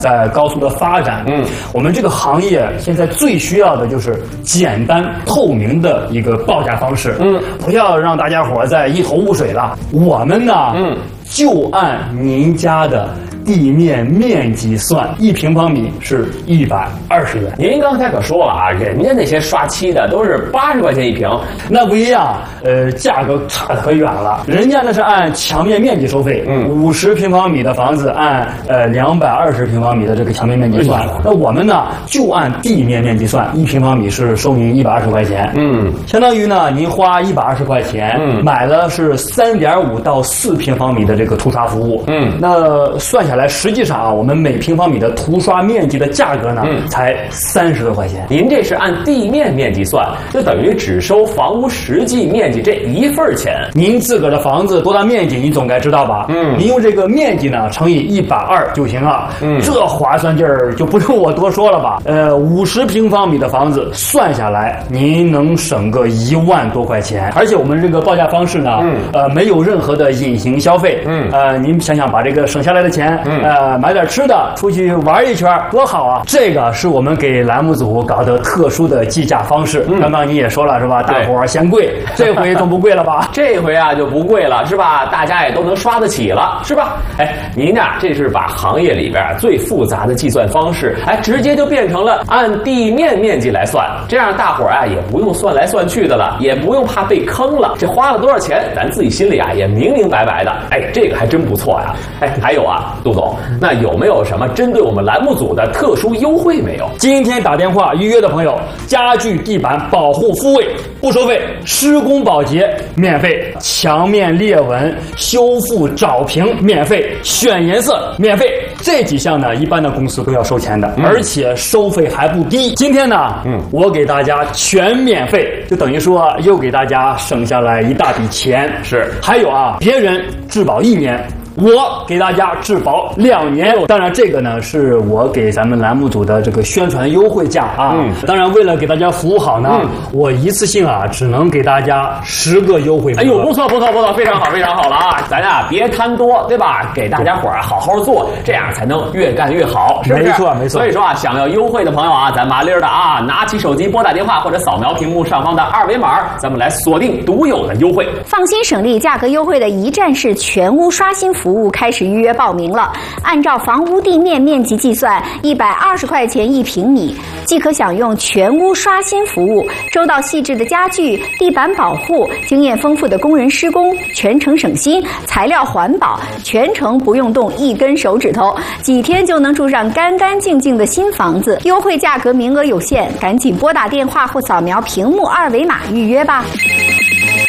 在高速的发展，我们这个行业现在最需要的就是简单透明的一个报价方式，不要让大家伙在一头雾水了。我们呢，就按您家的地面面积算，1平方米是120元。 您刚才可说了啊，人家那些刷漆的都是80块钱1平， 那不一样，价格差得可远了。人家那是按墙面面积收费，50平方米的房子按220平方米的这个墙面面积算。那我们呢就按地面面积算，1平方米是收您120块钱。相当于呢您花120块钱，买了是3.5到4平方米的这个涂刷服务。那算下来，实际上啊，我们每平方米的涂刷面积的价格呢，才30多块钱。 您这是按地面面积算，就等于只收房屋实际面积这1份钱。 您自个儿的房子多大面积，您总该知道吧？您用这个面积呢乘以120就行了。这划算劲儿就不用我多说了吧？50平方米的房子算下来，您能省个1万多块钱。而且我们这个报价方式呢，没有任何的隐形消费。您想想把这个省下来的钱，买点吃的，出去玩一圈，多好啊！这个是我们给栏目组搞的特殊的计价方式。刚刚你也说了是吧？大伙儿嫌贵，这回总不贵了吧？ 这回啊就不贵了是吧？大家也都能刷得起了是吧？哎，您呀这是把行业里边最复杂的计算方式，直接就变成了按地面面积来算，这样大伙儿啊也不用算来算去的了，也不用怕被坑了。这花了多少钱，咱自己心里啊也明明白白的。这个还真不错呀。还有啊，杜总，那有没有什么针对我们栏目组的特殊优惠没有？ 今天打电话预约的朋友，家具地板保护复位不收费，施工保洁免费，墙面裂纹修复找平免费，选颜色免费。这几项呢，一般的公司都要收钱的，而且收费还不低。今天呢，我给大家全免费，就等于说又给大家省下来一大笔钱。 是， 还有啊，别人质保1年。我给大家质保2年，当然这个呢是我给咱们栏目组的这个宣传优惠价啊。当然为了给大家服务好呢，我一次性啊只能给大家10个优惠。 不错，非常好了啊！咱呀别贪多，对吧？给大家伙儿好好做，这样才能越干越好，是不是？ 没错。 所以说啊，想要优惠的朋友啊，咱麻利儿的啊，拿起手机拨打电话或者扫描屏幕上方的2维码，咱们来锁定独有的优惠。 放心省力，价格优惠的一站式全屋刷新服务开始预约报名了。按照房屋地面面积计算，120块钱1平米，即可享用全屋刷新服务，周到细致的家具、地板保护，经验丰富的工人施工，全程省心，材料环保，全程不用动1根手指头，几天就能住上干干净净的新房子。优惠价格名额有限，赶紧拨打电话或扫描屏幕2维码预约吧。